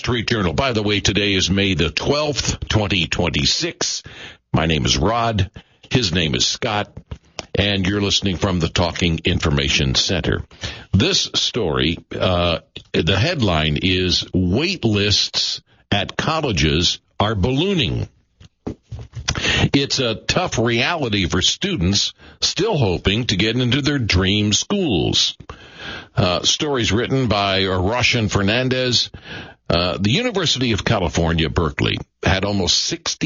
Street Journal. By the way, today is May the 12th, 2026. My name is Rod. His name is Scott. And you're listening from the Talking Information Center. This story, the headline is Wait Lists at Colleges Are Ballooning. It's a tough reality for students still hoping to get into their dream schools. Stories written by Roshan Fernandez. The University of California, Berkeley, had almost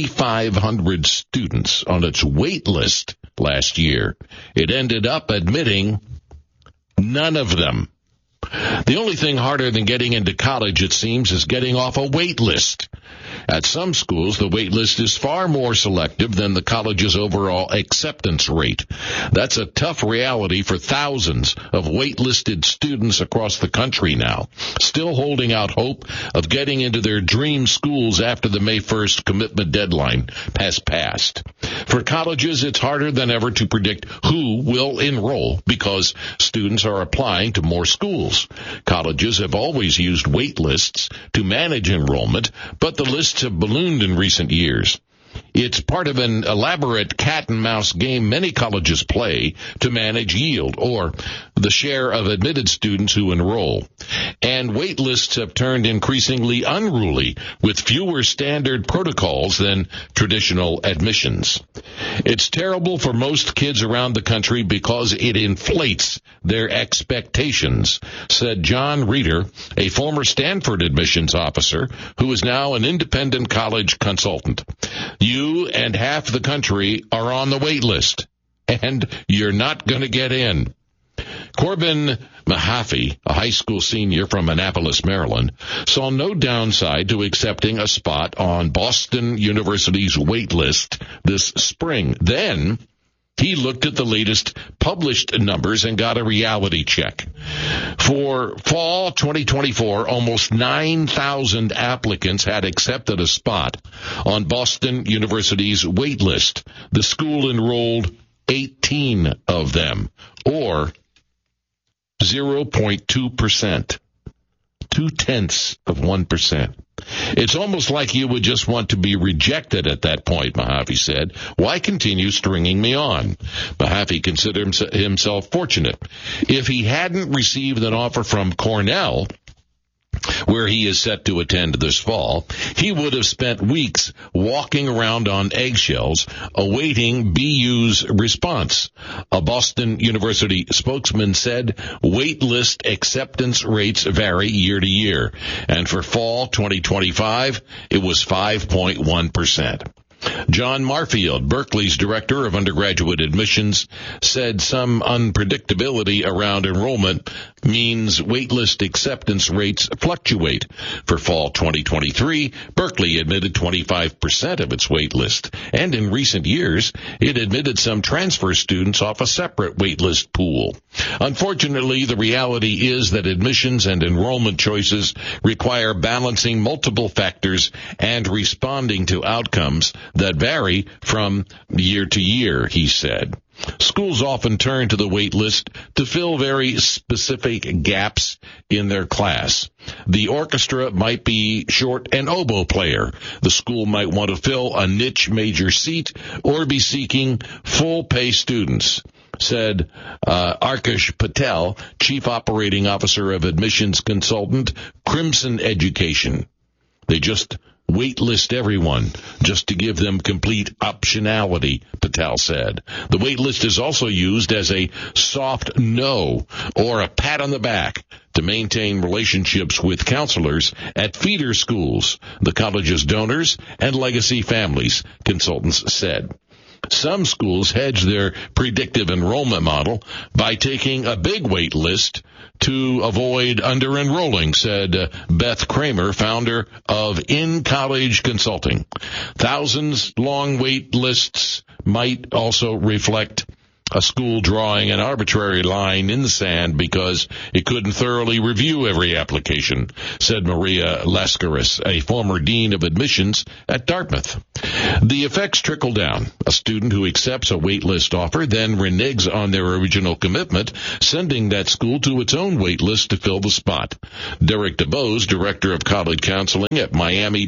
6,500 students on its wait list last year. It ended up admitting none of them. The only thing harder than getting into college, it seems, is getting off a wait list. At some schools, the wait list is far more selective than the college's overall acceptance rate. That's a tough reality for thousands of waitlisted students across the country now, still holding out hope of getting into their dream schools after the May 1st commitment deadline has passed. For colleges, it's harder than ever to predict who will enroll because students are applying to more schools. Colleges have always used wait lists to manage enrollment, but the lists have ballooned in recent years. It's part of an elaborate cat-and-mouse game many colleges play to manage yield, or the share of admitted students who enroll. And wait lists have turned increasingly unruly, with fewer standard protocols than traditional admissions. It's terrible for most kids around the country because it inflates their expectations, said John Reeder, a former Stanford admissions officer who is now an independent college consultant. You and half the country are on the wait list, and you're not going to get in. Corbin Mahaffey, a high school senior from Annapolis, Maryland, saw no downside to accepting a spot on Boston University's wait list this spring. Then he looked at the latest published numbers and got a reality check. For fall 2024, almost 9,000 applicants had accepted a spot on Boston University's wait list. The school enrolled 18 of them, or 0.2%, 0.2%. It's almost like you would just want to be rejected at that point, Mahaffey said. Why continue stringing me on? Mahaffey considered himself fortunate. If he hadn't received an offer from Cornell, where he is set to attend this fall, he would have spent weeks walking around on eggshells awaiting BU's response. A Boston University spokesman said wait list acceptance rates vary year to year, and for fall 2025, it was 5.1%. John Marfield, Berkeley's director of undergraduate admissions, said some unpredictability around enrollment means waitlist acceptance rates fluctuate. For fall 2023, Berkeley admitted 25% of its waitlist, and in recent years, it admitted some transfer students off a separate waitlist pool. Unfortunately, the reality is that admissions and enrollment choices require balancing multiple factors and responding to outcomes that vary from year to year, he said. Schools often turn to the wait list to fill very specific gaps in their class. The orchestra might be short an oboe player. The school might want to fill a niche major seat or be seeking full-pay students, said Arkash Patel, Chief Operating Officer of Admissions Consultant, Crimson Education. They just waitlist everyone just to give them complete optionality, Patel said. The waitlist is also used as a soft no or a pat on the back to maintain relationships with counselors at feeder schools, the college's donors, and legacy families, consultants said. Some schools hedge their predictive enrollment model by taking a big wait list to avoid under-enrolling, said Beth Kramer, founder of In-College Consulting. Thousands long wait lists might also reflect a school drawing an arbitrary line in the sand because it couldn't thoroughly review every application, said Maria Lascaris, a former dean of admissions at Dartmouth. The effects trickle down. A student who accepts a waitlist offer then reneges on their original commitment, sending that school to its own waitlist to fill the spot. Derek DeBose, director of college counseling at Miami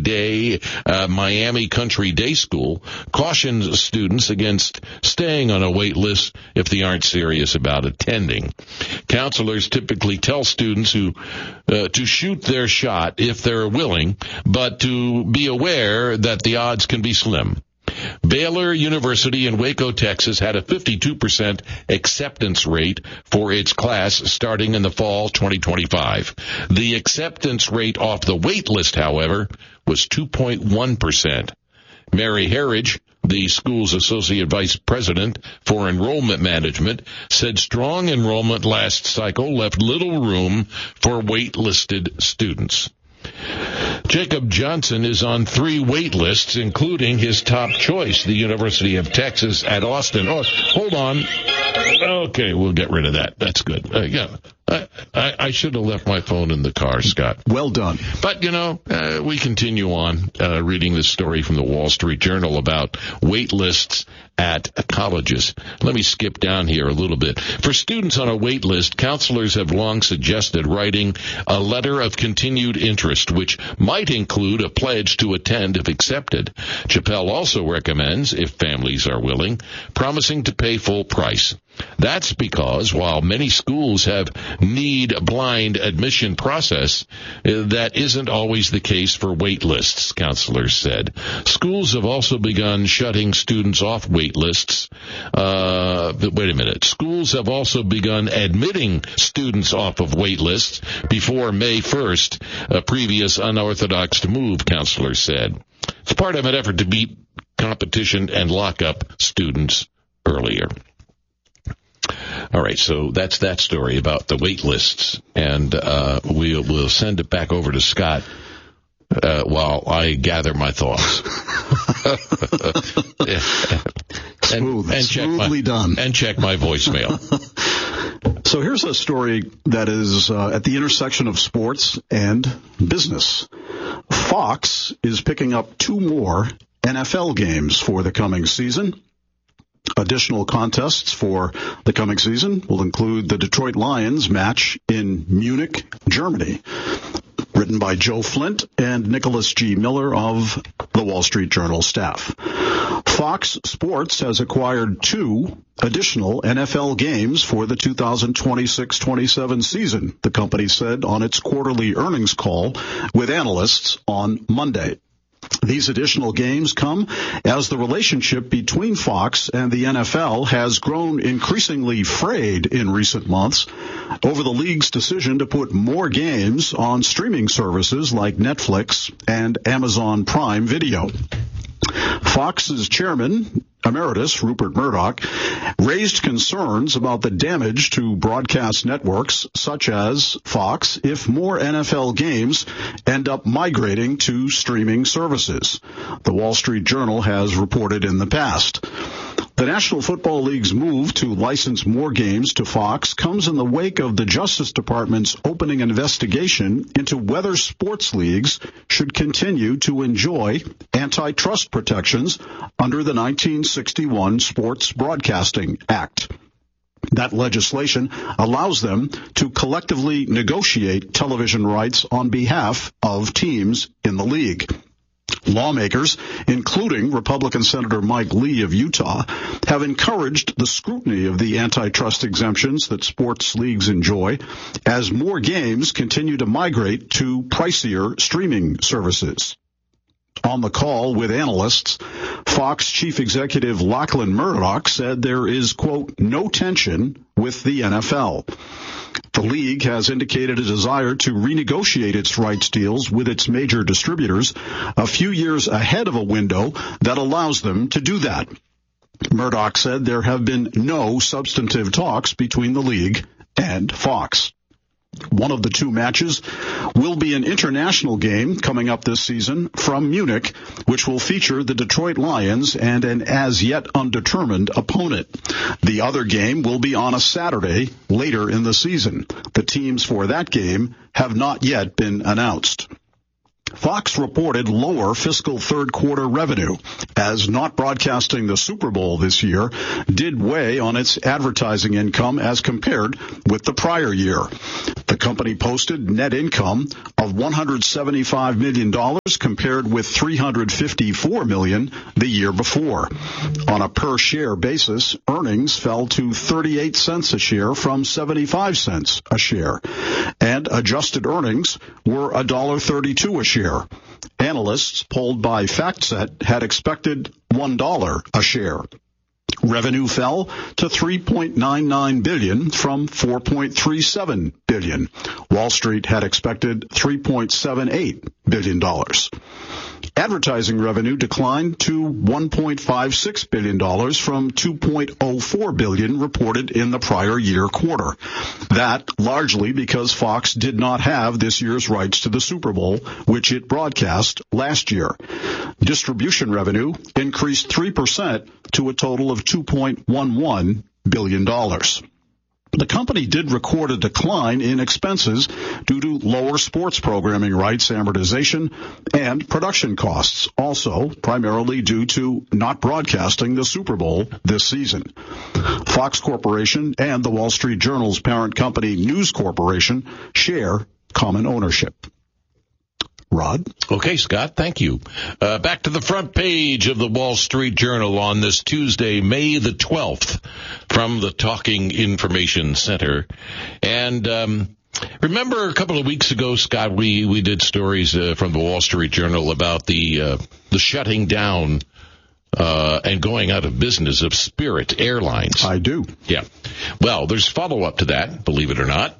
Country Day School, cautions students against staying on a waitlist if they aren't serious about attending. Counselors typically tell students to shoot their shot if they're willing, but to be aware that the odds can be slim. Baylor University in Waco, Texas had a 52% acceptance rate for its class starting in the fall 2025. The acceptance rate off the wait list, however, was 2.1%. Mary Herridge, the school's associate vice president for enrollment management, said strong enrollment last cycle left little room for wait-listed students. Jacob Johnson is on 3 wait lists, including his top choice, the University of Texas at Austin. Oh, hold on. Okay, we'll get rid of that. That's good. Yeah, I should have left my phone in the car, Scott. Well done. But, we continue on reading this story from the Wall Street Journal about wait lists at colleges. Let me skip down here a little bit. For students on a wait list, counselors have long suggested writing a letter of continued interest, which might include a pledge to attend if accepted. Chappelle also recommends, if families are willing, promising to pay full price. That's because while many schools have need-blind admission process, that isn't always the case for wait lists, counselors said. Schools have also begun shutting students off wait lists. Wait a minute. Schools have also begun admitting students off of wait lists before May 1st, a previous unorthodox move, counselors said. It's part of an effort to beat competition and lock up students earlier. All right, so that's that story about the wait lists, and we'll send it back over to Scott while I gather my thoughts. Smoothly done. And check my voicemail. So here's a story that is at the intersection of sports and business. Fox is picking up 2 more NFL games for the coming season. Additional contests for the coming season will include the Detroit Lions match in Munich, Germany. Written by Joe Flint and Nicholas G. Miller of the Wall Street Journal staff. Fox Sports has acquired 2 additional NFL games for the 2026-27 season, the company said on its quarterly earnings call with analysts on Monday. These additional games come as the relationship between Fox and the NFL has grown increasingly frayed in recent months over the league's decision to put more games on streaming services like Netflix and Amazon Prime Video. Fox's chairman, Emeritus Rupert Murdoch, raised concerns about the damage to broadcast networks such as Fox if more NFL games end up migrating to streaming services. The Wall Street Journal has reported in the past. The National Football League's move to license more games to Fox comes in the wake of the Justice Department's opening investigation into whether sports leagues should continue to enjoy antitrust protections under the 1961 Sports Broadcasting Act. That legislation allows them to collectively negotiate television rights on behalf of teams in the league. Lawmakers, including Republican Senator Mike Lee of Utah, have encouraged the scrutiny of the antitrust exemptions that sports leagues enjoy as more games continue to migrate to pricier streaming services. On the call with analysts, Fox chief executive Lachlan Murdoch said there is, quote, no tension with the NFL. The league has indicated a desire to renegotiate its rights deals with its major distributors a few years ahead of a window that allows them to do that. Murdoch said there have been no substantive talks between the league and Fox. One of the 2 matches will be an international game coming up this season from Munich, which will feature the Detroit Lions and an as-yet undetermined opponent. The other game will be on a Saturday later in the season. The teams for that game have not yet been announced. Fox reported lower fiscal third quarter revenue, as not broadcasting the Super Bowl this year did weigh on its advertising income as compared with the prior year. The company posted net income of $175 million compared with $354 million the year before. On a per-share basis, earnings fell to 38 cents a share from 75 cents a share, and adjusted earnings were $1.32 a share. Analysts polled by FactSet had expected $1 a share. Revenue fell to $3.99 billion from $4.37 billion. Wall Street had expected $3.78 billion. Advertising revenue declined to $1.56 billion from $2.04 billion reported in the prior year quarter. That largely because Fox did not have this year's rights to the Super Bowl, which it broadcast last year. Distribution revenue increased 3% to a total of $2.11 billion. The company did record a decline in expenses due to lower sports programming rights amortization and production costs, also primarily due to not broadcasting the Super Bowl this season. Fox Corporation and the Wall Street Journal's parent company, News Corporation, share common ownership. Rod? Okay, Scott, thank you. Back to the front page of the Wall Street Journal on this Tuesday, May the 12th, from the Talking Information Center. And remember a couple of weeks ago, Scott, we did stories from the Wall Street Journal about the shutting down and going out of business of Spirit Airlines. I do. Yeah. Well, there's follow-up to that, believe it or not.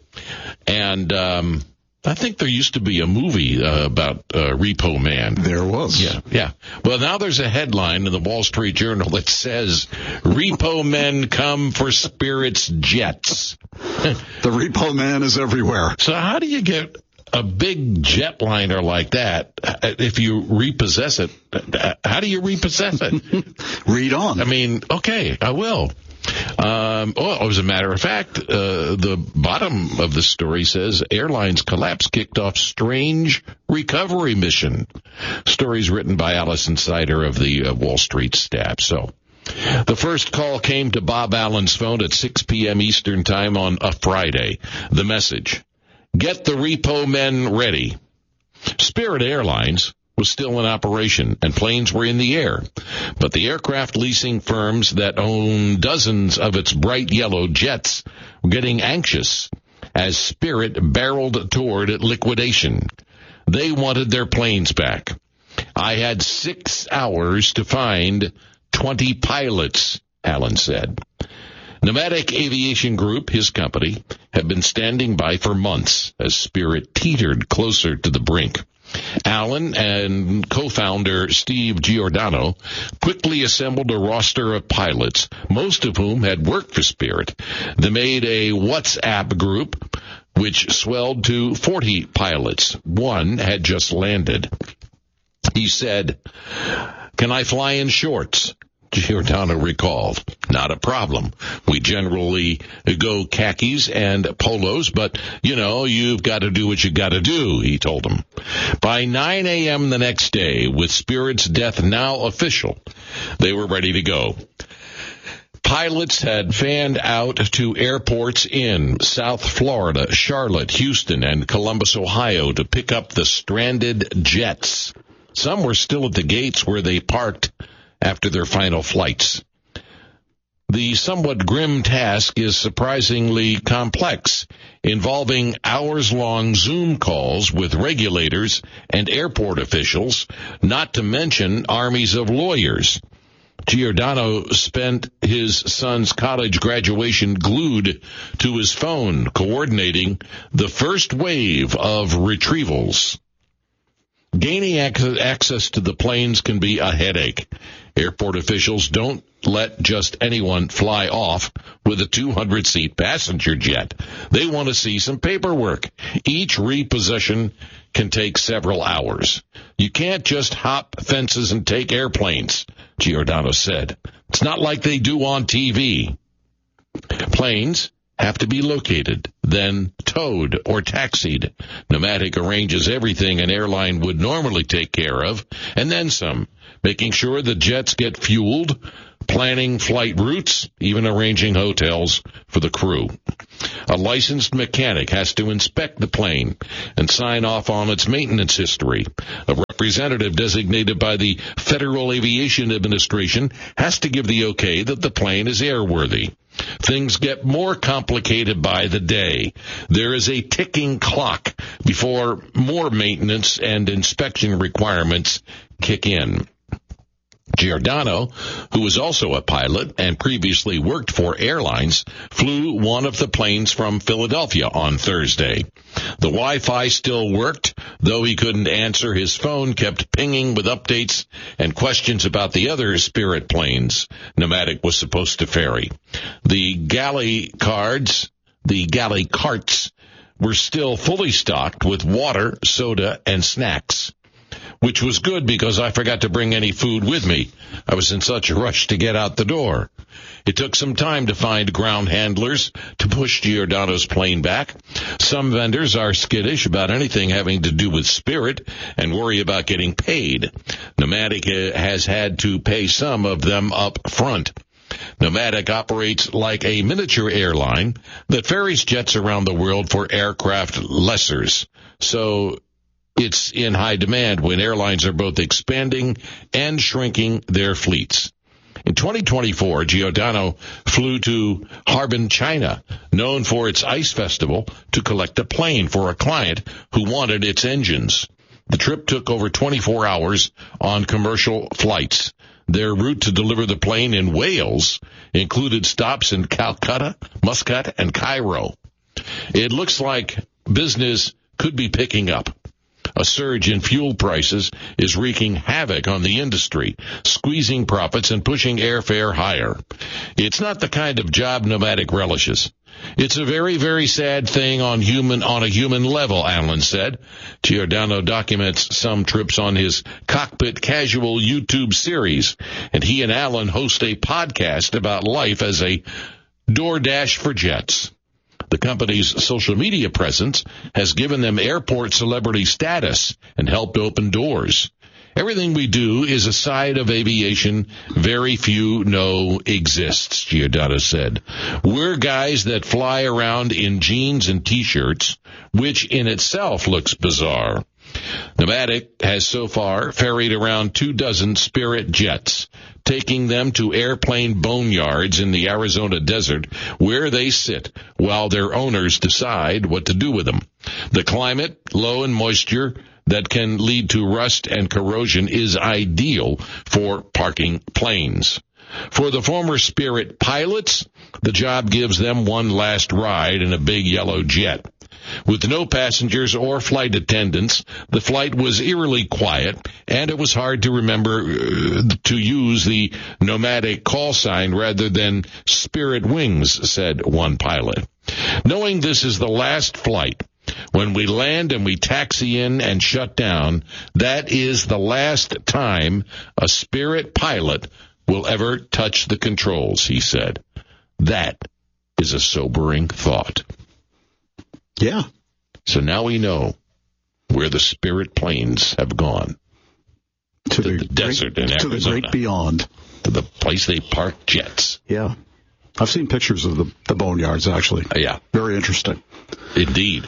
And I think there used to be a movie about Repo Man. There was. Yeah. Well, now there's a headline in the Wall Street Journal that says, Repo Men come for Spirit's jets. The Repo Man is everywhere. So how do you get a big jetliner like that if you repossess it? How do you repossess it? Read on. I mean, okay, I will. As a matter of fact, the bottom of the story says airlines collapse kicked off strange recovery mission. Stories written by Allison Sider of the Wall Street staff. So the first call came to Bob Allen's phone at 6 p.m. Eastern time on a Friday. The message: get the Repo Men ready. Spirit Airlines was still in operation, and planes were in the air. But the aircraft leasing firms that own dozens of its bright yellow jets were getting anxious as Spirit barreled toward liquidation. They wanted their planes back. I had 6 hours to find 20 pilots, Allen said. Nomadic Aviation Group, his company, had been standing by for months as Spirit teetered closer to the brink. Allen and co-founder Steve Giordano quickly assembled a roster of pilots, most of whom had worked for Spirit. They made a WhatsApp group, which swelled to 40 pilots. One had just landed. He said, "Can I fly in shorts?" Giordano recalled. Not a problem. We generally go khakis and polos, but, you've got to do what you got to do, he told him. By 9 a.m. the next day, with Spirit's death now official, they were ready to go. Pilots had fanned out to airports in South Florida, Charlotte, Houston, and Columbus, Ohio to pick up the stranded jets. Some were still at the gates where they parked after their final flights. The somewhat grim task is surprisingly complex, involving hours-long Zoom calls with regulators and airport officials, not to mention armies of lawyers. Giordano spent his son's college graduation glued to his phone, coordinating the first wave of retrievals. Gaining access to the planes can be a headache. Airport officials don't let just anyone fly off with a 200-seat passenger jet. They want to see some paperwork. Each repossession can take several hours. You can't just hop fences and take airplanes, Giordano said. It's not like they do on TV. Planes have to be located, then towed or taxied. Pneumatic arranges everything an airline would normally take care of, and then some, making sure the jets get fueled, planning flight routes, even arranging hotels for the crew. A licensed mechanic has to inspect the plane and sign off on its maintenance history. A representative designated by the Federal Aviation Administration has to give the okay that the plane is airworthy. Things get more complicated by the day. There is a ticking clock before more maintenance and inspection requirements kick in. Giordano, who was also a pilot and previously worked for airlines, flew one of the planes from Philadelphia on Thursday. The Wi-Fi still worked, though he couldn't answer. His phone kept pinging with updates and questions about the other Spirit planes Pneumatic was supposed to ferry. The galley carts were still fully stocked with water, soda, and snacks, which was good because I forgot to bring any food with me. I was in such a rush to get out the door. It took some time to find ground handlers to push Giordano's plane back. Some vendors are skittish about anything having to do with Spirit and worry about getting paid. Pneumatic has had to pay some of them up front. Pneumatic operates like a miniature airline that ferries jets around the world for aircraft lessors. So it's in high demand when airlines are both expanding and shrinking their fleets. In 2024, Giordano flew to Harbin, China, known for its ice festival, to collect a plane for a client who wanted its engines. The trip took over 24 hours on commercial flights. Their route to deliver the plane in Wales included stops in Calcutta, Muscat, and Cairo. It looks like business could be picking up. A surge in fuel prices is wreaking havoc on the industry, squeezing profits and pushing airfare higher. It's not the kind of job Pneumatic relishes. It's a very, very sad thing on a human level, Allen said. Giordano documents some trips on his Cockpit Casual YouTube series, and he and Allen host a podcast about life as a DoorDash for jets. The company's social media presence has given them airport celebrity status and helped open doors. Everything we do is a side of aviation very few know exists, Giordano said. We're guys that fly around in jeans and T-shirts, which in itself looks bizarre. Pneumatic has so far ferried around 24 Spirit jets, taking them to airplane boneyards in the Arizona desert where they sit while their owners decide what to do with them. The climate, low in moisture, that can lead to rust and corrosion is ideal for parking planes. For the former Spirit pilots, the job gives them one last ride in a big yellow jet. With no passengers or flight attendants, the flight was eerily quiet, and it was hard to remember to use the Pneumatic call sign rather than Spirit Wings, said one pilot. Knowing this is the last flight, when we land and we taxi in and shut down, that is the last time a Spirit pilot will ever touch the controls, he said. That is a sobering thought. Yeah. So now we know where the Spirit planes have gone. To the desert in Arizona. To the great beyond. To the place they park jets. Yeah. I've seen pictures of the boneyards, actually. Yeah. Very interesting. Indeed.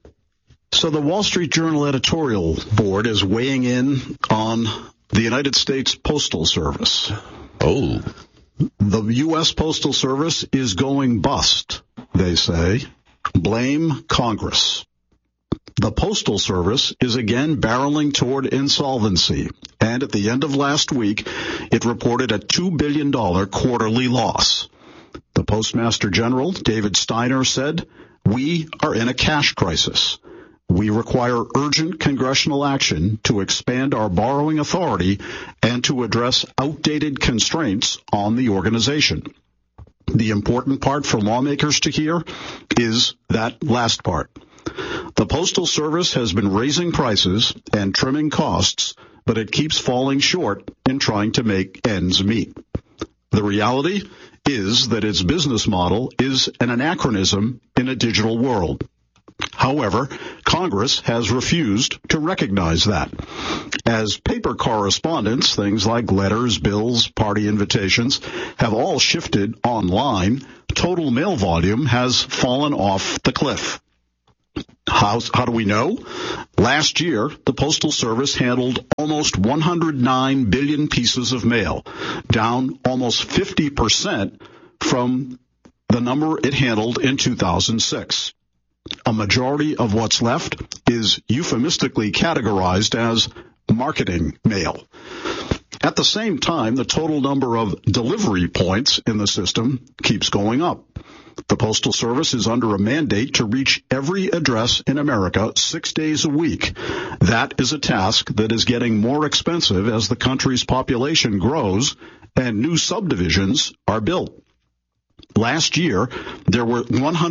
So the Wall Street Journal editorial board is weighing in on the United States Postal Service. Oh. The U.S. Postal Service is going bust, they say. Blame Congress. The Postal Service is again barreling toward insolvency, and at the end of last week, it reported a $2 billion quarterly loss. The Postmaster General, David Steiner, said, "We are in a cash crisis. We require urgent congressional action to expand our borrowing authority and to address outdated constraints on the organization." The important part for lawmakers to hear is that last part. The Postal Service has been raising prices and trimming costs, but it keeps falling short in trying to make ends meet. The reality is that its business model is an anachronism in a digital world. However, Congress has refused to recognize that. As paper correspondence, things like letters, bills, party invitations, have all shifted online, total mail volume has fallen off the cliff. How do we know? Last year, the Postal Service handled almost 109 billion pieces of mail, down almost 50% from the number it handled in 2006. A majority of what's left is euphemistically categorized as marketing mail. At the same time, the total number of delivery points in the system keeps going up. The Postal Service is under a mandate to reach every address in America 6 days a week. That is a task that is getting more expensive as the country's population grows and new subdivisions are built. Last year, there were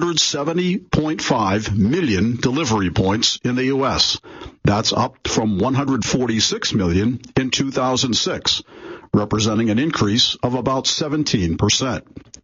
170.5 million delivery points in the U.S. That's up from 146 million in 2006, representing an increase of about 17%.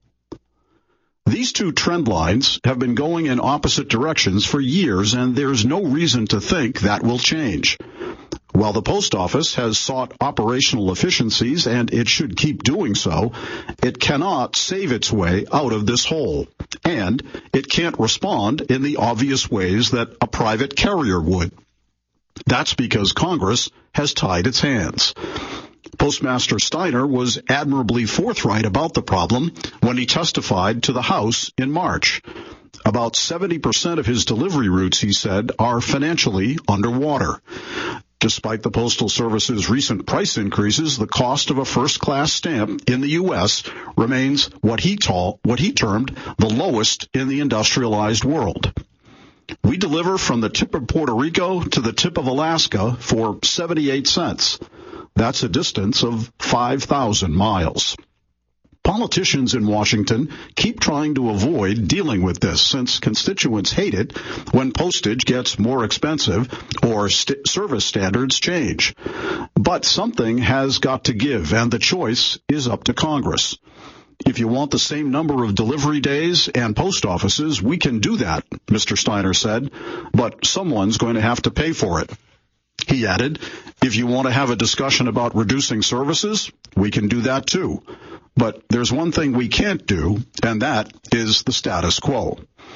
These two trend lines have been going in opposite directions for years, and there's no reason to think that will change. While the post office has sought operational efficiencies, and it should keep doing so, it cannot save its way out of this hole, and it can't respond in the obvious ways that a private carrier would. That's because Congress has tied its hands. Postmaster Steiner was admirably forthright about the problem when he testified to the House in March. About 70% of his delivery routes, he said, are financially underwater. Despite the Postal Service's recent price increases, the cost of a first-class stamp in the U.S. remains what he termed the lowest in the industrialized world. We deliver from the tip of Puerto Rico to the tip of Alaska for 78 cents. That's a distance of 5,000 miles. Politicians in Washington keep trying to avoid dealing with this since constituents hate it when postage gets more expensive or service standards change. But something has got to give, and the choice is up to Congress. If you want the same number of delivery days and post offices, we can do that, Mr. Steiner said, but someone's going to have to pay for it. He added, if you want to have a discussion about reducing services, we can do that too. But there's one thing we can't do, and that is the status quo.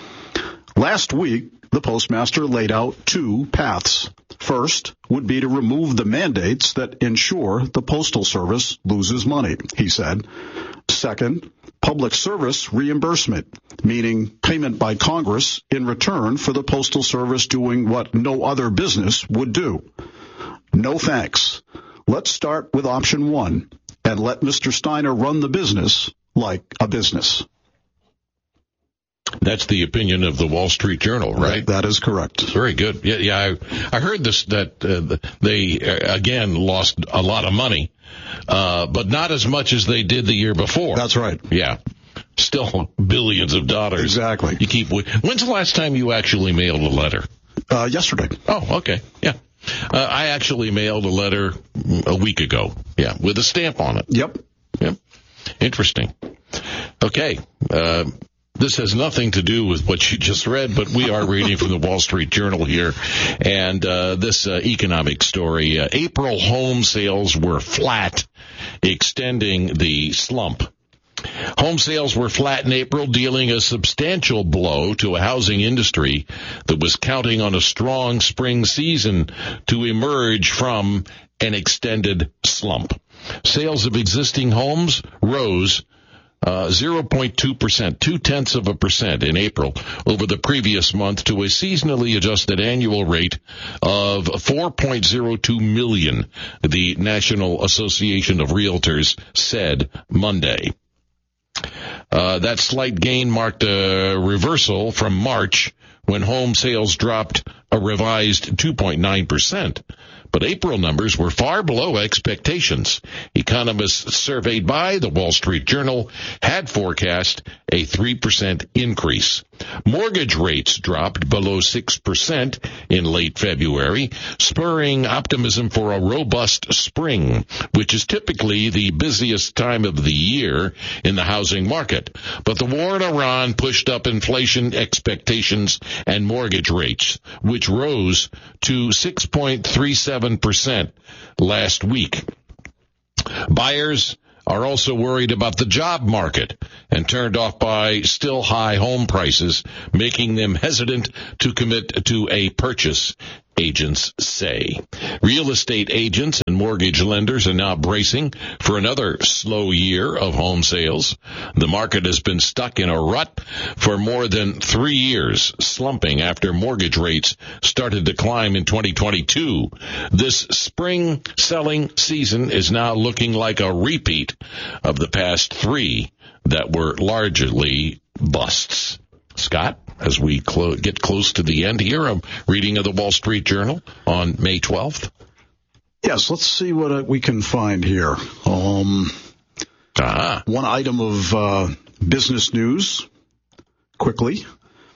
Last week, the postmaster laid out two paths. First would be to remove the mandates that ensure the Postal Service loses money, he said. Second, public service reimbursement, meaning payment by Congress in return for the Postal Service doing what no other business would do. No thanks. Let's start with option one and let Mr. Steiner run the business like a business. That's the opinion of the Wall Street Journal, right? That is correct. Very good. Yeah. I heard this, that they, again, lost a lot of money, but not as much as they did the year before. That's right. Yeah. Still billions of dollars. Exactly. When's the last time you actually mailed a letter? Yesterday. Oh, okay. Yeah. I actually mailed a letter a week ago. Yeah. With a stamp on it. Yep. Interesting. Okay. This has nothing to do with what you just read, but we are reading from the Wall Street Journal here. And this economic story, April home sales were flat, extending the slump. Home sales were flat in April, dealing a substantial blow to a housing industry that was counting on a strong spring season to emerge from an extended slump. Sales of existing homes rose 0.2%, 0.2% in April over the previous month to a seasonally adjusted annual rate of 4.02 million, the National Association of Realtors said Monday. That slight gain marked a reversal from March when home sales dropped a revised 2.9%. but April numbers were far below expectations. Economists surveyed by the Wall Street Journal had forecast a 3% increase. Mortgage rates dropped below 6% in late February, spurring optimism for a robust spring, which is typically the busiest time of the year in the housing market. But the war in Iran pushed up inflation expectations and mortgage rates, which rose to 6.37% last week. Buyers are also worried about the job market and turned off by still high home prices, making them hesitant to commit to a purchase, agents say. Real estate agents and mortgage lenders are now bracing for another slow year of home sales. The market has been stuck in a rut for more than 3 years, slumping after mortgage rates started to climb in 2022. This spring selling season is now looking like a repeat of the past 3 that were largely busts. Scott, as we get close to the end here, I'm reading of the Wall Street Journal on May 12th. Yes, let's see what we can find here. One item of business news, quickly.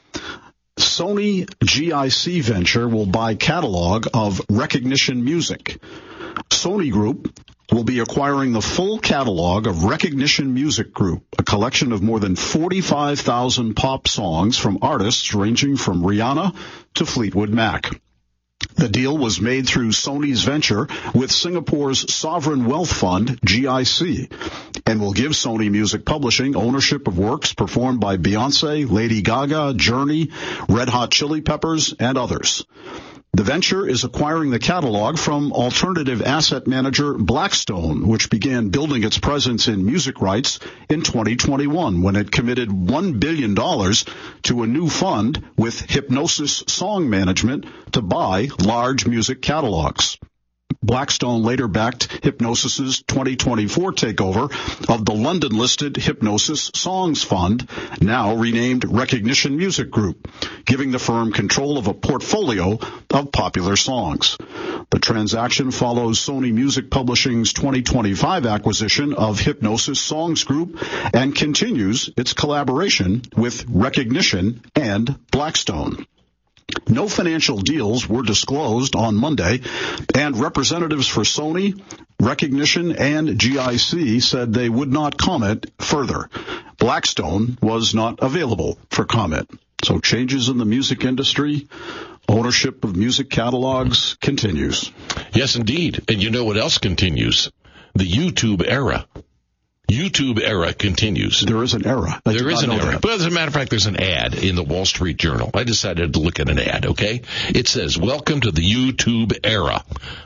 Sony GIC venture will buy catalog of Recognition Music. Sony Group will be acquiring the full catalog of Recognition Music Group, a collection of more than 45,000 pop songs from artists ranging from Rihanna to Fleetwood Mac. The deal was made through Sony's venture with Singapore's sovereign wealth fund, GIC, and will give Sony Music Publishing ownership of works performed by Beyonce, Lady Gaga, Journey, Red Hot Chili Peppers, and others. The venture is acquiring the catalog from alternative asset manager Blackstone, which began building its presence in music rights in 2021 when it committed $1 billion to a new fund with Hipgnosis Song Management to buy large music catalogs. Blackstone later backed Hipgnosis's 2024 takeover of the London-listed Hipgnosis Songs Fund, now renamed Recognition Music Group, giving the firm control of a portfolio of popular songs. The transaction follows Sony Music Publishing's 2025 acquisition of Hipgnosis Songs Group and continues its collaboration with Recognition and Blackstone. No financial deals were disclosed on Monday, and representatives for Sony, Recognition, and GIC said they would not comment further. Blackstone was not available for comment. So changes in the music industry, ownership of music catalogs continues. Yes, indeed. And you know what else continues? The YouTube era. YouTube era continues. There is an era. There is an era. But as a matter of fact, there's an ad in the Wall Street Journal. I decided to look at an ad, okay? It says, welcome to the YouTube era,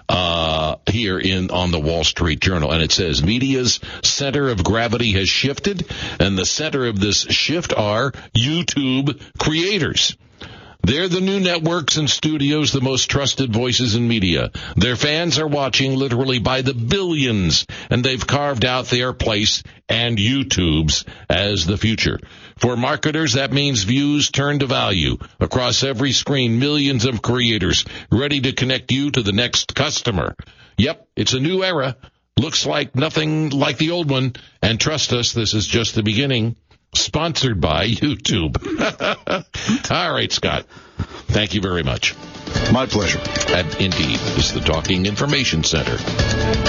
here on the Wall Street Journal. And it says, media's center of gravity has shifted, and the center of this shift are YouTube creators. They're the new networks and studios, the most trusted voices in media. Their fans are watching literally by the billions, and they've carved out their place and YouTube's as the future. For marketers, that means views turn to value. Across every screen, millions of creators ready to connect you to the next customer. Yep, it's a new era. Looks like nothing like the old one. And trust us, this is just the beginning. Sponsored by YouTube. All right, Scott. Thank you very much. My pleasure. And indeed, this is the Talking Information Center.